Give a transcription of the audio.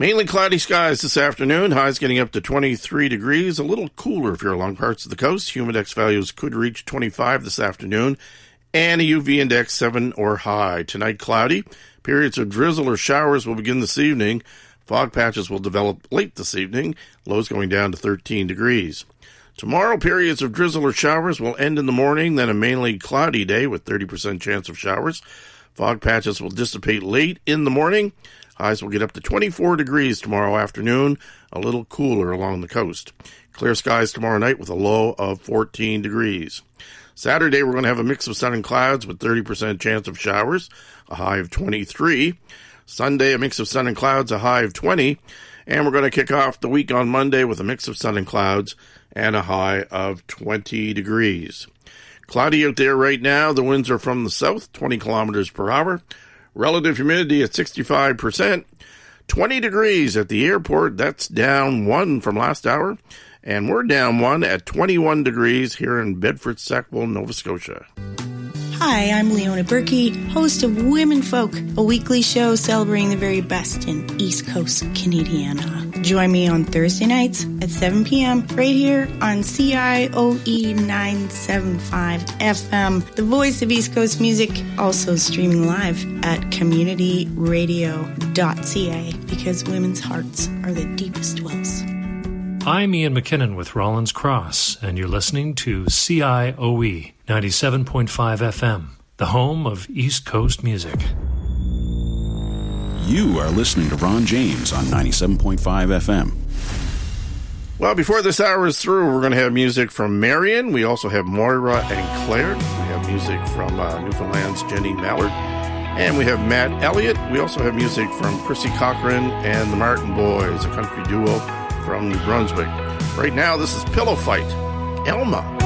Mainly cloudy skies this afternoon. Highs getting up to 23 degrees. A little cooler if you're along parts of the coast. Humidex values could reach 25 this afternoon. And a UV index 7 or high. Tonight, cloudy. Periods of drizzle or showers will begin this evening. Fog patches will develop late this evening. Lows going down to 13 degrees. Tomorrow, periods of drizzle or showers will end in the morning, then a mainly cloudy day with 30% chance of showers. Fog patches will dissipate late in the morning. Highs will get up to 24 degrees tomorrow afternoon, a little cooler along the coast. Clear skies tomorrow night with a low of 14 degrees. Saturday, we're going to have a mix of sun and clouds with 30% chance of showers, a high of 23. Sunday, a mix of sun and clouds, a high of 20. And we're going to kick off the week on Monday with a mix of sun and clouds and a high of 20 degrees. Cloudy out there right now. The winds are from the south, 20 kilometers per hour. Relative humidity at 65%. 20 degrees at the airport. That's down 1 from last hour. And we're down 1 at 21 degrees here in Bedford, Sackville, Nova Scotia. Hi, I'm Leona Berkey, host of Women Folk, a weekly show celebrating the very best in East Coast Canadiana. Join me on Thursday nights at 7 p.m. right here on CIOE 975 FM, the voice of East Coast music, also streaming live at communityradio.ca, because women's hearts are the deepest wells. I'm Ian McKinnon with Rollins Cross, and you're listening to CIOE 97.5 FM, the home of East Coast music. You are listening to Ron James on 97.5 FM. Well, before this hour is through, we're going to have music from Marion. We also have Moira and Claire. We have music from Newfoundland's Jenny Mallard. And we have Matt Elliott. We also have music from Chrissy Cochran and the Martin Boys, a country duo from New Brunswick. Right now, this is Pillow Fight, Elma.